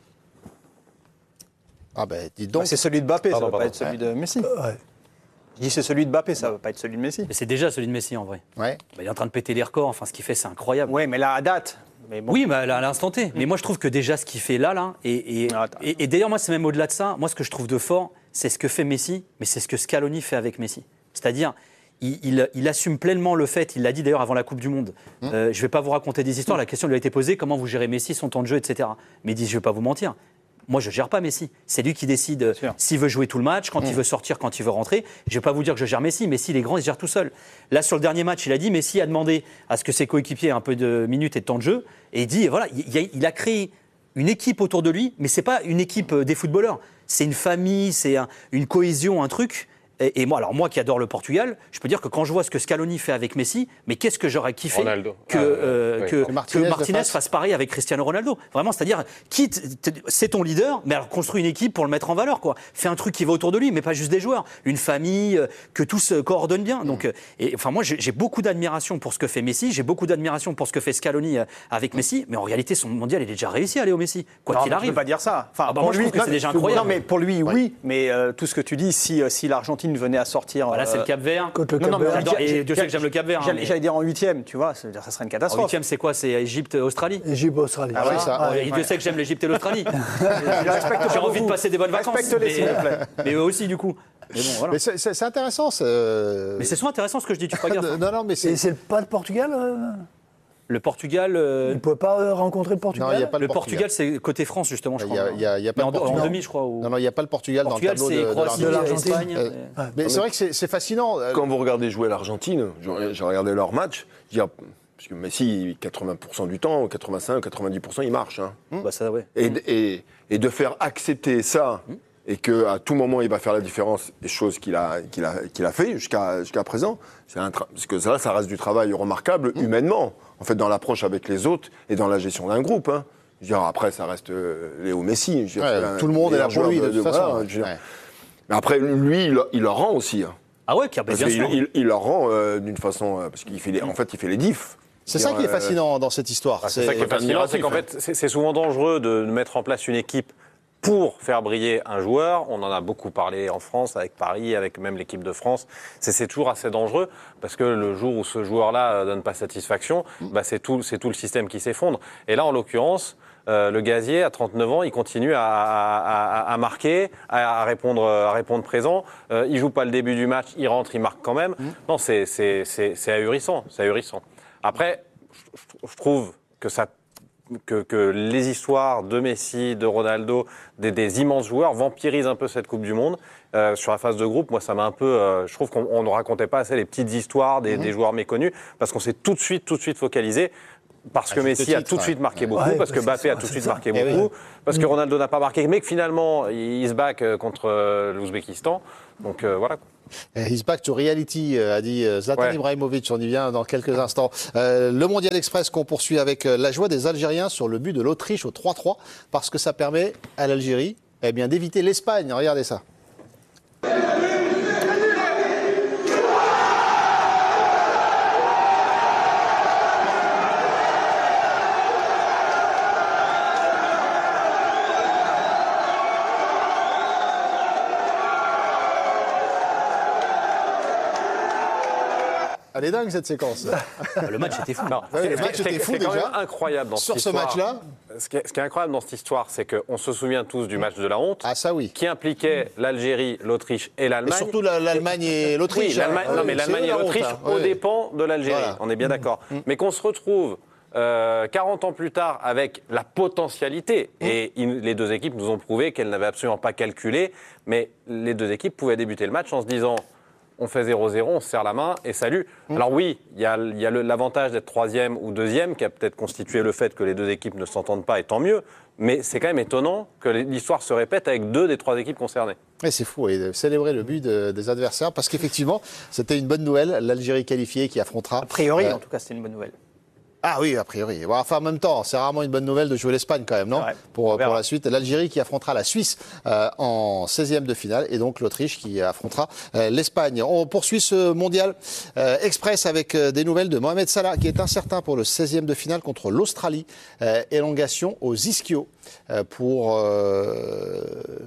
Ah ben, dites donc. Bah, c'est celui de Mbappé, Pardon, ça va pas pardon. être celui de Messi. Ouais. Je dis c'est celui de Mbappé, ça va pas être celui de Messi. Mais c'est déjà celui de Messi en vrai. Ouais. Bah, il est en train de péter les records. Enfin, ce qu'il fait, c'est incroyable. Ouais, mais là, à date. Mais bon. Oui, mais à l'instant T. Mais moi, je trouve que déjà, ce qu'il fait là, là, et, et, Ah, attends. et, et d'ailleurs, moi, c'est même au-delà de ça. Moi, ce que je trouve de fort, c'est ce que fait Messi, mais c'est ce que Scaloni fait avec Messi. C'est-à-dire, il, il, il assume pleinement le fait, il l'a dit d'ailleurs avant la Coupe du Monde. Mmh. Euh, je ne vais pas vous raconter des histoires, la question lui a été posée, comment vous gérez Messi, son temps de jeu, et cetera. Mais il dit, je ne vais pas vous mentir. Moi, je ne gère pas Messi. C'est lui qui décide sûr. s'il veut jouer tout le match, quand il veut sortir, quand il veut rentrer. Je ne vais pas vous dire que je gère Messi. Messi, il est grand, il se gère tout seul. Là, sur le dernier match, il a dit, Messi a demandé à ce que ses coéquipiers aient un peu de minutes et de temps de jeu. Et il dit, voilà, il, il a, il a créé une équipe autour de lui, mais ce n'est pas une équipe euh, des footballeurs. C'est une famille, c'est un- une cohésion, un truc. Et, et moi, alors moi qui adore le Portugal, je peux dire que quand je vois ce que Scaloni fait avec Messi, mais qu'est-ce que j'aurais kiffé Ronaldo. que, Ah, euh, oui. que, Que Martinez que le Martinez fasse. fasse pareil avec Cristiano Ronaldo. Vraiment, c'est-à-dire, quitte, t- c'est ton leader, mais alors construis une équipe pour le mettre en valeur, quoi. Fais un truc qui va autour de lui, mais pas juste des joueurs. Une famille, euh, que tout se coordonne bien. Donc, euh, et, enfin, moi, j'ai j'ai beaucoup d'admiration pour ce que fait Messi, j'ai beaucoup d'admiration pour ce que fait Scaloni euh, avec Messi, mais en réalité, son mondial, il est déjà réussi à aller au Messi, quoi Non, qu'il mais tu arrive. peux pas dire ça. Enfin, Ah bah pour moi, je lui, trouve que non, c'est déjà mais- incroyable. Non, mais pour lui, oui. Mais euh, tout ce que tu dis, si, euh, si l'Argentine venait à sortir. Voilà, c'est euh, le Cap-Vert. Contre le Non, non, mais Cap-Vert. J'adore- et j'ai- Dieu sait que j'aime le Cap-Vert. hein, J'allais mais- j'allais dire en huitième, tu vois, ça veut dire que ça serait une En catastrophe. huitième, c'est quoi? C'est Égypte-Australie. Égypte, Australie. Ah ouais, ça. Et Dieu sait que j'aime l'Égypte et l'Australie. respecte J'ai pas envie de beaucoup. passer des bonnes vacances. Respecte-les, mais- s'il vous plaît. Mais eux aussi, du coup. Mais bon, voilà. Mais c'est- c'est c'est intéressant. c'est- Mais c'est souvent intéressant ce que je dis, tu feras gaffe. Non, non, mais Et c'est. c'est le pas de Portugal euh Le Portugal. Euh... Il ne peut pas rencontrer le Portugal. Non, il n'y a pas le, le Portugal. Portugal, c'est côté France, justement, je crois. Il n'y a, y a pas en, le Portugal. En demi, je crois. Ou... Non, non, il n'y a pas le Portugal, Portugal dans le tableau de, Croatie, de l'Argentine. l'Argentine. Euh, euh, mais c'est vrai que c'est fascinant. Quand vous regardez jouer l'Argentine, j'ai regardé leur match, je veux dire, parce que Messi, quatre-vingts pour cent du temps, quatre-vingt-cinq, quatre-vingt-dix pour cent, il marche. Hein. Mmh. Bah ça, ouais. et, et, et de faire accepter ça, mmh. et qu'à tout moment, il va faire la différence, des choses qu'il a, qu'il a, qu'il a fait jusqu'à jusqu'à présent, c'est un parce que ça, ça reste du travail remarquable, mmh. humainement, en fait, dans l'approche avec les autres et dans la gestion d'un groupe. Hein. Je veux dire, après, ça reste euh, Léo Messi. Je veux dire, ouais, tout le monde est là pour lui, de, de toute façon. Voilà, je veux dire. Ouais. Mais après, lui, il, il leur rend aussi. Hein. Ah ouais, bien parce sûr. Il, il, il leur rend euh, d'une façon... Euh, parce qu'il fait les, en fait, il fait les diffs. C'est ça qui est fascinant euh, dans cette histoire. Ah, c'est, c'est ça qui est fascinant, c'est qu'en fait, c'est, c'est souvent dangereux de mettre en place une équipe pour faire briller un joueur. On en a beaucoup parlé en France, avec Paris, avec même l'équipe de France. C'est, c'est toujours assez dangereux, parce que le jour où ce joueur-là ne donne pas satisfaction, bah c'est, tout, c'est tout le système qui s'effondre. Et là, en l'occurrence... Euh, le Gazier, à trente-neuf ans, il continue à, à, à, à marquer, à, à, répondre, à répondre présent. Euh, il joue pas le début du match, il rentre, il marque quand même. Mmh. Non, c'est, c'est, c'est, c'est ahurissant, c'est ahurissant. Après, je, je trouve que, ça, que, que les histoires de Messi, de Ronaldo, des, des immenses joueurs vampirisent un peu cette Coupe du Monde. Euh, sur la phase de groupe, moi, ça m'a un peu... Euh, je trouve qu'on ne racontait pas assez les petites histoires des, mmh. des joueurs méconnus, parce qu'on s'est tout de suite, tout de suite focalisé. Parce que Messi titre, a tout de suite marqué ouais. beaucoup, ouais, parce que Mbappé a tout de suite ça. marqué et beaucoup, oui. parce que Ronaldo n'a pas marqué, mais que finalement, il se back contre l'Ouzbékistan. Donc euh, voilà. He's back to reality, a dit Zlatan ouais. Ibrahimovic. On y vient dans quelques instants. Euh, le Mondial Express qu'on poursuit avec la joie des Algériens sur le but de l'Autriche au trois trois, parce que ça permet à l'Algérie eh bien, d'éviter l'Espagne. Regardez ça. Elle est dingue cette séquence. Le match était fou. Non, ouais, le match était fou c'est déjà. Quand même incroyable dans Sur cette ce histoire. match-là. Ce qui, est, ce qui est incroyable dans cette histoire, c'est qu'on se souvient tous du match de la honte. Ah ça oui. Qui impliquait l'Algérie, l'Autriche et l'Allemagne. Et surtout l'Allemagne et l'Autriche. Oui, l'Allemagne, hein. non mais l'Allemagne et l'Autriche honte, hein. aux dépens de l'Algérie. Voilà. On est bien d'accord. Mmh. Mais qu'on se retrouve euh, quarante ans plus tard avec la potentialité. Mmh. Et il, les deux équipes nous ont prouvé qu'elles n'avaient absolument pas calculé. Mais les deux équipes pouvaient débuter le match en se disant... On fait zéro zéro, on se serre la main et salut. Mmh. Alors oui, il y a, y a le, l'avantage d'être troisième ou deuxième qui a peut-être constitué le fait que les deux équipes ne s'entendent pas, et tant mieux. Mais c'est quand même étonnant que l'histoire se répète avec deux des trois équipes concernées. Et c'est fou, et de célébrer le but de, des adversaires, parce qu'effectivement, c'était une bonne nouvelle. L'Algérie qualifiée qui affrontera... A priori, euh, en tout cas, c'était une bonne nouvelle. Ah oui, a priori. Bon, enfin, en même temps, c'est rarement une bonne nouvelle de jouer l'Espagne quand même, non ? Ouais, pour, pour la suite, l'Algérie qui affrontera la Suisse euh, en seizième de finale, et donc l'Autriche qui affrontera euh, l'Espagne. On poursuit ce mondial euh, express avec euh, des nouvelles de Mohamed Salah, qui est incertain pour le seizième de finale contre l'Australie. Euh, élongation aux ischios euh, pour euh,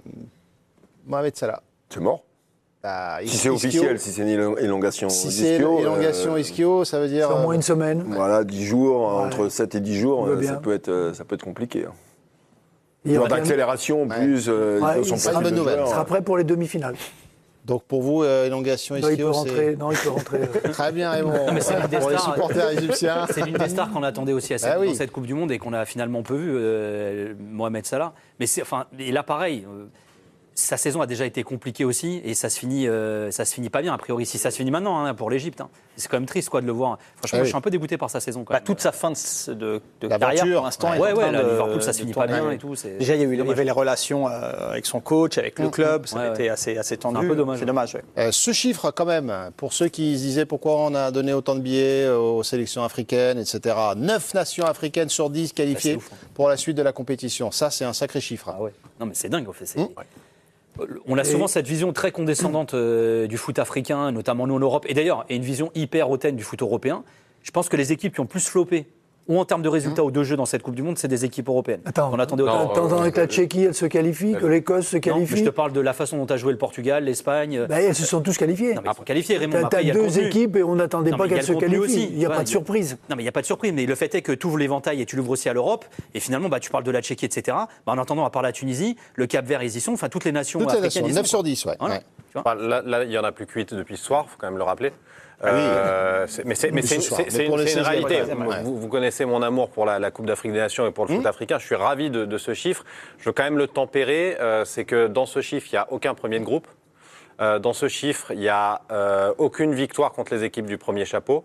Mohamed Salah. C'est mort. Bah, si c'est officiel, si c'est une élongation si c'est élongation euh, ischio, ça veut dire... C'est au moins une semaine. Voilà, dix jours, ouais. entre sept et dix jours, euh, ça, peut être, ça peut être compliqué. Hein. Il y aura d'accélération, ouais. plus... Euh, ouais, il sera, bonne nouvelle. Il sera prêt pour les demi-finales. Donc pour vous, euh, élongation ischio, non, il peut rentrer, non, il peut rentrer. Très bien, Raymond. Non, mais c'est l'une des pour stars, les supporters égyptiens. C'est l'une des stars qu'on attendait aussi à cette, ah oui. dans cette Coupe du Monde et qu'on a finalement peu vu, euh, Mohamed Salah. Mais c'est, enfin, et là, pareil... Euh, sa saison a déjà été compliquée aussi et ça se finit, euh, ça se finit pas bien a priori. Si ça se finit maintenant hein, pour l'Égypte, hein. C'est quand même triste quoi de le voir. Franchement, ah oui. je suis un peu dégoûté par sa saison. Quand bah, même. toute sa fin de, de, de carrière pour l'instant. Ouais, ouais, là, Liverpool ça se finit pas bien et tout. C'est déjà il y, a eu, il y avait les relations euh, avec son coach, avec le club, ça ouais, a ouais. été assez, assez tendu. C'est un peu dommage. C'est dommage. Ouais. Euh, ce chiffre quand même, pour ceux qui se disaient pourquoi on a donné autant de billets aux sélections africaines, et cetera. neuf nations africaines sur dix qualifiées bah, ouf, hein. pour la suite de la compétition. Ça, c'est un sacré chiffre. Ah ouais. Non mais c'est dingue en fait. C'est... Mmh. Ouais. On a souvent et... cette vision très condescendante euh, du foot africain, notamment nous en Europe, et d'ailleurs, et une vision hyper hautaine du foot européen. Je pense que les équipes qui ont plus floppé, ou en termes de résultats mmh. ou de jeux dans cette Coupe du Monde, c'est des équipes européennes. Attends, on attendait autant. Attends, euh, que la Tchéquie, elle se qualifie, euh, que l'Écosse se qualifie. Non, mais je te parle de la façon dont a joué le Portugal, l'Espagne. Bah, elles se sont tous qualifiées. Non, mais ils sont qualifiés, Raymond. T'as, après, t'as deux équipes et on n'attendait pas qu'elles se qualifient. Aussi. Il n'y a ouais, pas de surprise. Non, mais il n'y a pas de surprise. Mais le fait est que tu ouvres l'éventail et tu l'ouvres aussi à l'Europe. Et finalement, bah, tu parles de la Tchéquie, et cetera. Bah, en attendant, à part la Tunisie, le Cap-Vert, ils y sont. Enfin, toutes les nations toutes africaines. Les nations, neuf sur dix, ouais. Voilà. ouais. Enfin, là, là, il n'y en a plus que huit depuis ce soir, il faut quand même le rappeler. Euh, c'est, mais c'est, mais c'est, c'est, c'est, c'est une, c'est une réalité. Vous, ouais. vous, vous connaissez mon amour pour la, la Coupe d'Afrique des Nations et pour le foot mmh. africain. Je suis ravi de, de ce chiffre. Je veux quand même le tempérer. Euh, c'est que dans ce chiffre, il n'y a aucun premier de groupe. Euh, dans ce chiffre, il n'y a euh, aucune victoire contre les équipes du premier chapeau.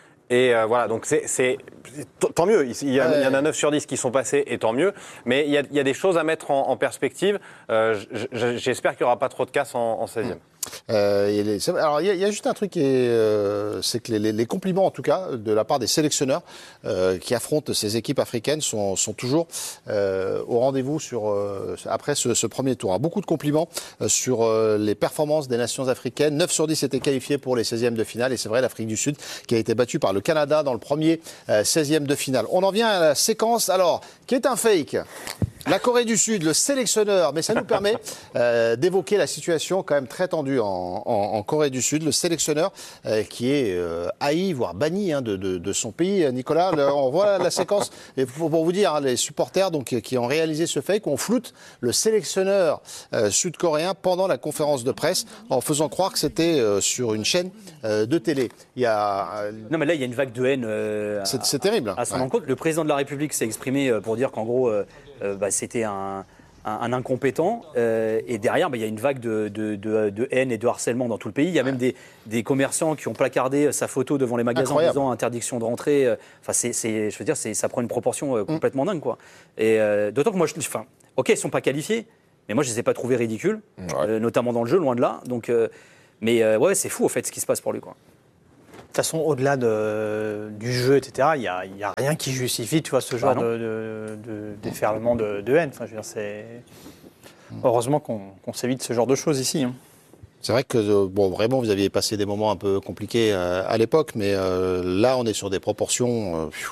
Et euh, voilà, donc c'est, c'est tant mieux. Il y, a, ouais. il y en a neuf sur dix qui sont passés, et tant mieux. Mais il y a, il y a des choses à mettre en, en perspective. Euh, j'espère qu'il n'y aura pas trop de casse en, en seizième. Euh, il est, alors il y, y a juste un truc, qui est, euh, c'est que les, les compliments, en tout cas, de la part des sélectionneurs euh, qui affrontent ces équipes africaines sont, sont toujours euh, au rendez-vous sur, euh, après ce, ce premier tour. Beaucoup de compliments euh, sur euh, les performances des nations africaines. neuf sur dix étaient qualifiés pour les seizièmes de finale, et c'est vrai, l'Afrique du Sud qui a été battue par le Canada dans le premier euh, seizième de finale. On en vient à la séquence, alors, qui est un fake. La Corée du Sud, le sélectionneur, mais ça nous permet euh, d'évoquer la situation quand même très tendue en, en, en Corée du Sud. Le sélectionneur euh, qui est euh, haï, voire banni hein, de, de, de son pays. Nicolas, le, on voit la, la séquence. Et pour, pour vous dire, hein, les supporters donc, qui ont réalisé ce fake, on floute le sélectionneur euh, sud-coréen pendant la conférence de presse en faisant croire que c'était euh, sur une chaîne euh, de télé. Il y a, euh, non mais là, il y a une vague de haine euh, c'est, c'est terrible. à son ouais. encontre. Le président de la République s'est exprimé pour dire qu'en gros... Euh, Euh, bah, c'était un, un, un incompétent euh, et derrière bah, il y a une vague de, de, de, de haine et de harcèlement dans tout le pays. Il y a ouais. même des, des commerçants qui ont placardé sa photo devant les magasins Incroyable. en disant interdiction de rentrer. Enfin, c'est, c'est, je veux dire, c'est, ça prend une proportion euh, complètement mm. dingue, quoi. Et euh, d'autant que moi, je, enfin, ok, ils sont pas qualifiés, mais moi je les ai pas trouvés ridicules, ouais. euh, notamment dans le jeu, loin de là. Donc, euh, mais euh, ouais, c'est fou au fait ce qui se passe pour lui, quoi. De toute façon, au-delà de, du jeu, et cetera, il n'y a, a rien qui justifie tu vois, ce genre ah de, de, de déferlement de, de haine. Enfin, je veux dire, c'est... Heureusement qu'on, qu'on s'évite ce genre de choses ici. Hein. C'est vrai que, bon, vraiment, vous aviez passé des moments un peu compliqués euh, à l'époque, mais euh, là, on est sur des proportions... Euh,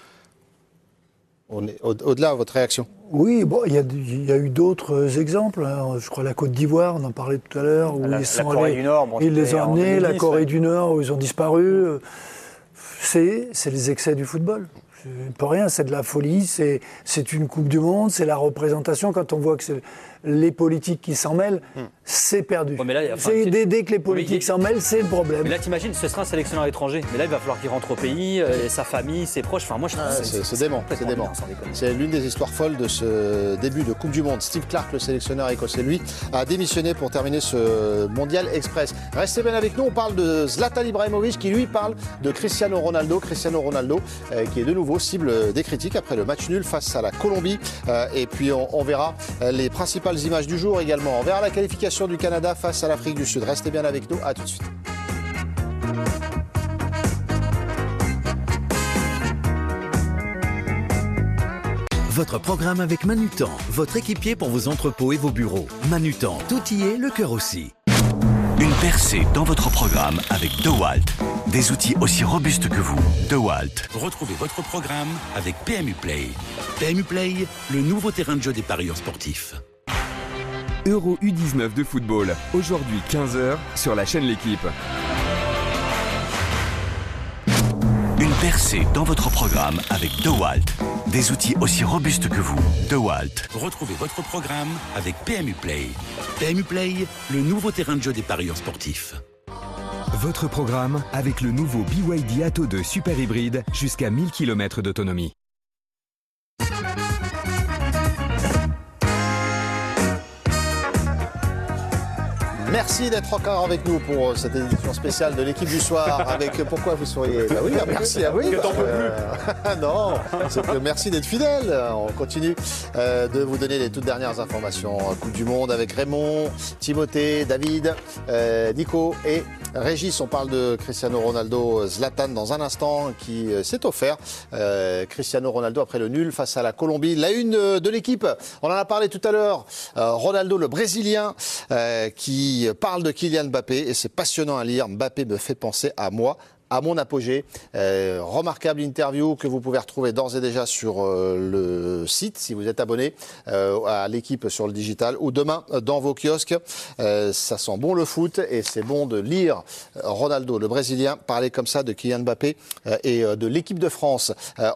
on est au- au-delà de votre réaction. Oui, bon, il y, y a eu d'autres exemples. Hein. Je crois la Côte d'Ivoire, on en parlait tout à l'heure, où la, ils sont la Corée allés, du Nord, bon, ils les ont amenés, deux mille dix, la Corée ouais. du Nord, où ils ont disparu. C'est, c'est les excès du football. C'est pas rien, c'est de la folie, c'est, c'est une Coupe du Monde, c'est la représentation. Quand on voit que c'est les politiques qui s'en mêlent, hmm. c'est perdu. Ouais, mais là, enfin, c'est, c'est... dès, dès que les politiques s'en mêlent, c'est le problème. Mais là, t'imagines, ce sera un sélectionneur étranger. Mais là, il va falloir qu'il rentre au pays, euh, sa famille, ses proches. Enfin, moi, je trouve ah, c'est, c'est, c'est, c'est dément. c'est, C'est, dément. C'est l'une des histoires folles de ce début de Coupe du Monde. Steve Clarke, le sélectionneur écossais, lui, a démissionné pour terminer ce Mondial Express. Restez bien avec nous. On parle de Zlatan Ibrahimovic, qui lui parle de Cristiano Ronaldo. Cristiano Ronaldo, euh, qui est de nouveau cible des critiques après le match nul face à la Colombie. Euh, et puis, on, on verra les principales images du jour également. On verra la qualification du Canada face à l'Afrique du Sud. Restez bien avec nous, à tout de suite. Votre programme avec Manutan, votre équipier pour vos entrepôts et vos bureaux. Manutan, tout y est, le cœur aussi. Une percée dans votre programme avec DeWalt. Des outils aussi robustes que vous. DeWalt. Retrouvez votre programme avec P M U Play. P M U Play, le nouveau terrain de jeu des parieurs sportifs. Euro U dix-neuf de football, aujourd'hui quinze heures sur la chaîne L'Équipe. Une percée dans votre programme avec DeWalt. Des outils aussi robustes que vous. DeWalt. Retrouvez votre programme avec P M U Play. P M U Play, le nouveau terrain de jeu des parieurs sportifs. Votre programme avec le nouveau B Y D Atto deux Super Hybride jusqu'à mille kilomètres d'autonomie. Merci d'être encore avec nous pour cette édition spéciale de l'équipe du soir. Avec pourquoi vous souriez? Bah oui, merci à vous. Que t'en peux plus. Non, c'est que merci d'être fidèle. On continue euh, de vous donner les toutes dernières informations. Coupe du Monde avec Raymond, Timothée, David, euh, Nico et Régis. On parle de Cristiano Ronaldo, Zlatan dans un instant qui euh, s'est offert. Euh, Cristiano Ronaldo après le nul face à la Colombie. La une de l'équipe, on en a parlé tout à l'heure. Euh, Ronaldo, le Brésilien, euh, qui parle de Kylian Mbappé et c'est passionnant à lire. Mbappé me fait penser à moi. à mon apogée. Euh, remarquable interview que vous pouvez retrouver d'ores et déjà sur euh, le site, si vous êtes abonné euh, à l'équipe sur le digital, ou demain dans vos kiosques. Euh, ça sent bon le foot et c'est bon de lire Ronaldo, le Brésilien, parler comme ça de Kylian Mbappé euh, et euh, de l'équipe de France. Euh,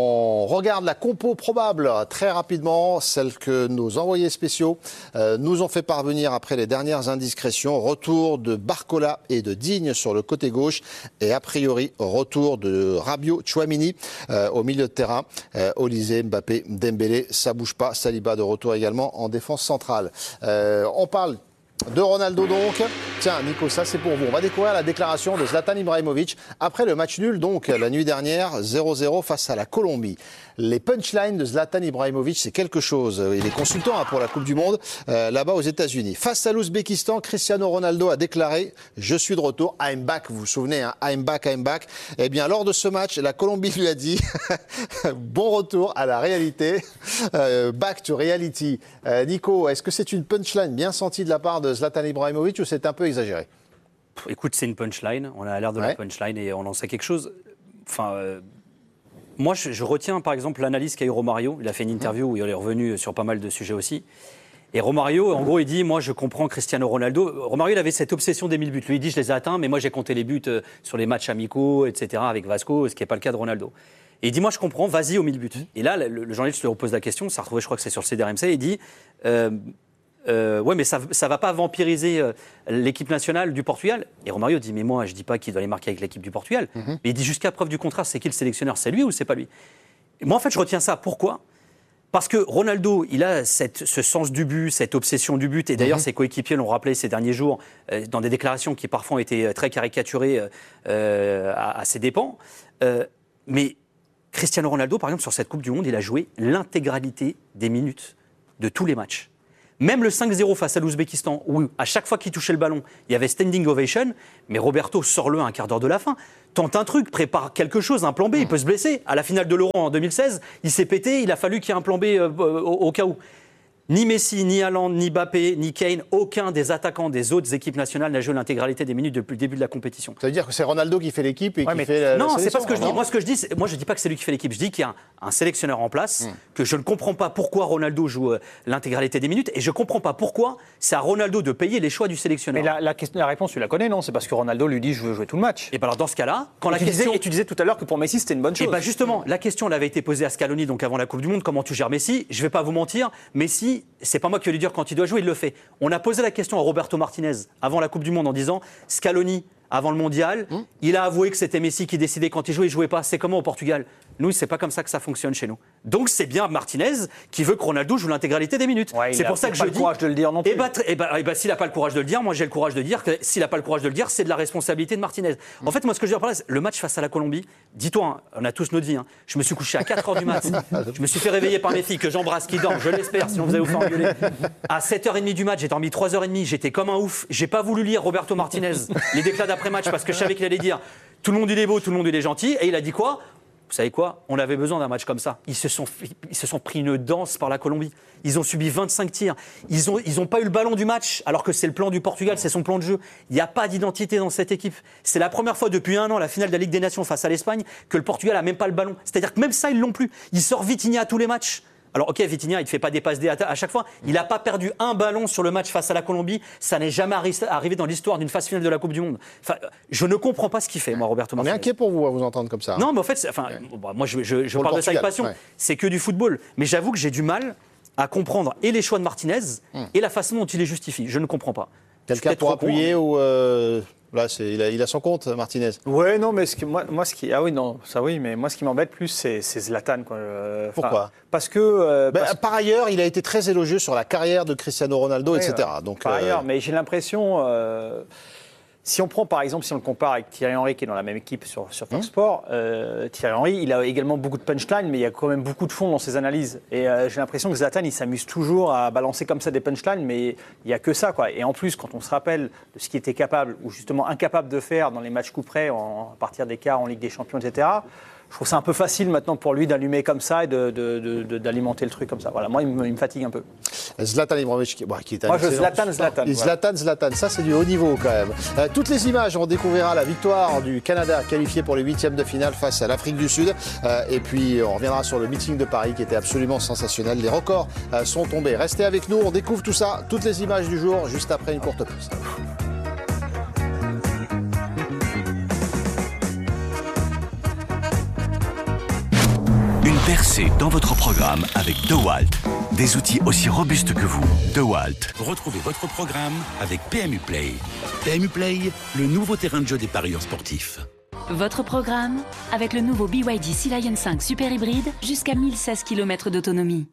on regarde la compo probable très rapidement, celle que nos envoyés spéciaux euh, nous ont fait parvenir après les dernières indiscrétions. Retour de Barcola et de Digne sur le côté gauche et a priori retour de Rabiot, Tchouaméni euh, au milieu de terrain. Euh, Olysée, Mbappé, Dembélé, ça bouge pas. Saliba de retour également en défense centrale. Euh, on parle de Ronaldo donc. Tiens Nico, ça c'est pour vous. On va découvrir la déclaration de Zlatan Ibrahimovic après le match nul donc la nuit dernière zéro zéro face à la Colombie. Les punchlines de Zlatan Ibrahimovic, c'est quelque chose. Il est consultant hein, pour la Coupe du Monde euh, là-bas aux États-Unis. Face à l'Ouzbékistan, Cristiano Ronaldo a déclaré « Je suis de retour, I'm back ». Vous vous souvenez, hein, I'm back, I'm back. Eh bien, lors de ce match, la Colombie lui a dit « Bon retour à la réalité, euh, back to reality euh, ». Nico, est-ce que c'est une punchline bien sentie de la part de Zlatan Ibrahimovic ou c'est un peu exagéré? Écoute, c'est une punchline. On a l'air de ouais. la punchline et on en sait quelque chose. Enfin... Euh... Moi, je, je retiens par exemple l'analyse qu'a eu Romario. Il a fait une interview où il est revenu sur pas mal de sujets aussi. Et Romario, en gros, il dit « Moi, je comprends Cristiano Ronaldo ». Romario, il avait cette obsession des mille buts. Lui, il dit « Je les ai atteints, mais moi, j'ai compté les buts sur les matchs amicaux, et cetera avec Vasco, ce qui n'est pas le cas de Ronaldo ». Et il dit « Moi, je comprends, vas-y aux mille buts ». Et là, le, le journaliste lui repose la question, ça retrouvé, je crois que c'est sur le C D R M C, il dit euh, Euh, ouais, mais ça ne va pas vampiriser euh, l'équipe nationale du Portugal. Et Romario dit, mais moi, je ne dis pas qu'il doit les marquer avec l'équipe du Portugal. Mm-hmm. Mais il dit, jusqu'à preuve du contraire, c'est qui le sélectionneur? C'est lui ou c'est pas lui? Et moi, en fait, je retiens ça. Pourquoi? Parce que Ronaldo, il a cette, ce sens du but, cette obsession du but. Et d'ailleurs, mm-hmm. ses coéquipiers l'ont rappelé ces derniers jours euh, dans des déclarations qui parfois ont été très caricaturées euh, à, à ses dépens. Euh, mais Cristiano Ronaldo, par exemple, sur cette Coupe du Monde, il a joué l'intégralité des minutes de tous les matchs. Même le cinq zéro face à l'Ouzbékistan, où à chaque fois qu'il touchait le ballon, il y avait standing ovation, mais Roberto sort-le à un quart d'heure de la fin. Tente un truc, prépare quelque chose, un plan B, il peut se blesser. À la finale de l'Euro en deux mille seize, il s'est pété, il a fallu qu'il y ait un plan B euh, au, au cas où. Ni Messi, ni Haaland, ni Mbappé, ni Kane, aucun des attaquants des autres équipes nationales n'a joué l'intégralité des minutes depuis le début de la compétition. Ça veut dire que c'est Ronaldo qui fait l'équipe et ouais, qui mais fait la, non, la c'est pas ce que je dis. non Moi, ce que je dis, c'est, moi, je dis pas que c'est lui qui fait l'équipe. Je dis qu'il y a un, un sélectionneur en place, mm. que je ne comprends pas pourquoi Ronaldo joue euh, l'intégralité des minutes, et je comprends pas pourquoi c'est à Ronaldo de payer les choix du sélectionneur. Mais la, la, question, la réponse, tu la connais, non? C'est parce que Ronaldo lui dit, je veux jouer tout le match. Et ben alors dans ce cas-là, quand et la tu question, disais, et tu disais tout à l'heure que pour Messi, c'était une bonne chose. Et ben justement, la question elle avait été posée à Scaloni, donc avant la Coupe du Monde, comment tu gères Messi? Je vais pas vous mentir, Messi, c'est pas moi qui vais lui dire quand il doit jouer, il le fait. On a posé la question à Roberto Martinez avant la Coupe du Monde en disant Scaloni, avant le Mondial, mmh. il a avoué que c'était Messi qui décidait quand il jouait, il jouait pas. C'est comment au Portugal? Nous, c'est pas comme ça que ça fonctionne chez nous. Donc c'est bien Martinez qui veut que Ronaldo joue l'intégralité des minutes. Ouais, c'est pour ça que je dis. Il n'a pas le courage de le dire non plus. Et bah, et bah, et bah, s'il n'a pas le courage de le dire, moi j'ai le courage de dire que s'il n'a pas le courage de le dire, c'est de la responsabilité de Martinez. Mmh. En fait, moi ce que je veux dire par là, c'est le match face à la Colombie. Dis-toi, hein, on a tous notre vie. Hein, je me suis couché à quatre heures du matin. Je me suis fait réveiller par mes filles que j'embrasse, qui dorment. Je l'espère, sinon vous allez vous faire engueuler. À sept heures trente du match, j'ai dormi trois heures trente. J'étais comme un ouf. J'ai pas voulu lire Roberto Martinez les déclats d'après match parce que je savais qu'il allait dire tout le monde il est beau, tout le monde il est gentil. Et il a dit quoi? Vous savez quoi? On avait besoin d'un match comme ça. Ils se sont, ils se sont pris une danse par la Colombie. Ils ont subi vingt-cinq tirs. Ils n'ont ils ont pas eu le ballon du match, alors que c'est le plan du Portugal, c'est son plan de jeu. Il n'y a pas d'identité dans cette équipe. C'est la première fois depuis un an, la finale de la Ligue des Nations face à l'Espagne, que le Portugal n'a même pas le ballon. C'est-à-dire que même ça, ils l'ont plus. Il sort Vitinha à tous les matchs. Alors ok, Vitinha, il ne fait pas des passes D à chaque fois. Il n'a pas perdu un ballon sur le match face à la Colombie. Ça n'est jamais arrivé dans l'histoire d'une phase finale de la Coupe du Monde. Enfin, je ne comprends pas ce qu'il fait, moi, Roberto Martinez. On est inquiet pour vous à vous entendre comme ça. Hein. Non, mais en fait, enfin, ouais. bon, moi, je, je, je parle de ça avec passion. Ouais. C'est que du football. Mais j'avoue que j'ai du mal à comprendre et les choix de Martinez hum. et la façon dont il les justifie. Je ne comprends pas. Quelqu'un pour appuyer con, ou euh... Là, c'est, il, a, il a son compte, Martinez. Ouais, non, mais ce que, moi, moi, ce qui, ah oui, non, ça oui, mais moi, ce qui m'embête plus, c'est, c'est Zlatan, quoi. Euh, Pourquoi? Parce que. Euh, ben, parce... Par ailleurs, il a été très élogieux sur la carrière de Cristiano Ronaldo, ouais, et cetera. Ouais. Donc, par euh... ailleurs, mais j'ai l'impression. Euh, Si on prend par exemple, si on le compare avec Thierry Henry qui est dans la même équipe sur, sur Fox mmh. Sport, euh, Thierry Henry, il a également beaucoup de punchlines, mais il y a quand même beaucoup de fond dans ses analyses. Et euh, j'ai l'impression que Zlatan, il s'amuse toujours à balancer comme ça des punchlines, mais il n'y a que ça, quoi. Et en plus, quand on se rappelle de ce qu'il était capable, ou justement incapable de faire dans les matchs coup près, en, à partir des quarts en Ligue des Champions, et cetera, je trouve ça un peu facile maintenant pour lui d'allumer comme ça et de, de, de, de, d'alimenter le truc comme ça. Voilà, moi, il me, il me fatigue un peu. Zlatan Ibrahimovic, qui, bon, qui est un Moi, je excellent- Zlatan, Zlatan. Et voilà. Zlatan, Zlatan, ça c'est du haut niveau quand même. Euh, toutes les images, on découvrira la victoire du Canada qualifié pour les huitièmes de finale face à l'Afrique du Sud. Euh, et puis on reviendra sur le meeting de Paris qui était absolument sensationnel. Les records euh, sont tombés. Restez avec nous, on découvre tout ça, toutes les images du jour, juste après une courte pause. Une percée dans votre programme avec DeWalt. Des outils aussi robustes que vous. DeWalt. Retrouvez votre programme avec P M U Play. P M U Play, le nouveau terrain de jeu des parieurs sportifs. Votre programme avec le nouveau B Y D Sea Lion cinq Super Hybride jusqu'à mille seize kilomètres d'autonomie.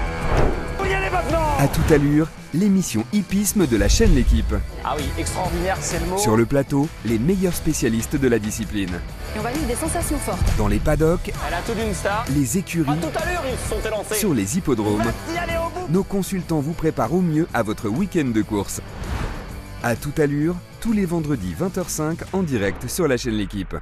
À toute allure, l'émission hippisme de la chaîne L'équipe. Ah oui, extraordinaire, c'est le mot. Sur le plateau, les meilleurs spécialistes de la discipline. Et on va vivre des sensations fortes. Dans les paddocks, Elle a tout d'une star. les écuries, À tout à l'heure, ils se sont élancés. sur les hippodromes, Y aller au bout. nos consultants vous préparent au mieux à votre week-end de course. À toute allure, tous les vendredis vingt heures cinq en direct sur la chaîne L'équipe.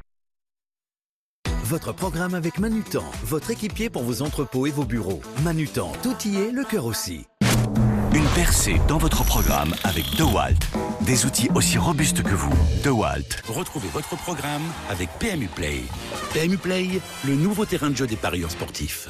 Votre programme avec Manutan, votre équipier pour vos entrepôts et vos bureaux. Manutan, tout y est, le cœur aussi. Une percée dans votre programme avec DeWalt. Des outils aussi robustes que vous. DeWalt. Retrouvez votre programme avec P M U Play. P M U Play, le nouveau terrain de jeu des parieurs sportifs.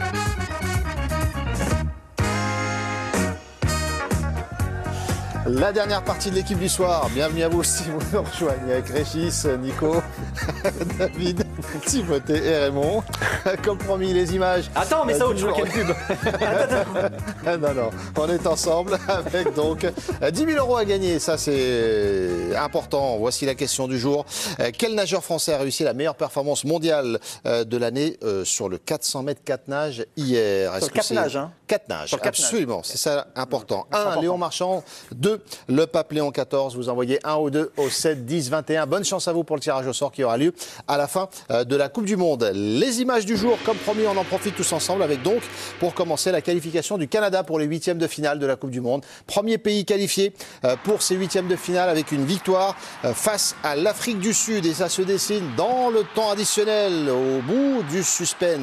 La dernière partie de l'équipe du soir. Bienvenue à vous si vous nous rejoignez avec Régis, Nico, David, Timothée et Raymond. Comme promis, les images. Attends, mais ça, euh, autre chose, toujours- quelle pub. Ah, non, non, on est ensemble avec donc euh, dix mille euros à gagner. Ça, c'est important. Voici la question du jour. Euh, Quel nageur français a réussi la meilleure performance mondiale euh, de l'année euh, sur le quatre cents mètres quatre nages hier? Sur le que quatre c'est- nages, hein. Quatre nages, Sur le quatre absolument. C'est ça important. Un, important. Léon Marchand. Deux, le pape Léon quatorze. Vous envoyez un ou deux au sept, dix, vingt et un. Bonne chance à vous pour le tirage au sort qui aura lieu à la fin euh, de la Coupe du Monde. Les images du jour, comme promis, on en profite tous ensemble avec donc, pour commencer, la qualification du Canada pour les huitièmes de finale de la Coupe du Monde. Premier pays qualifié euh, pour ces huitièmes de finale avec une victoire euh, face à l'Afrique du Sud. Et ça se dessine dans le temps additionnel, au bout du suspense.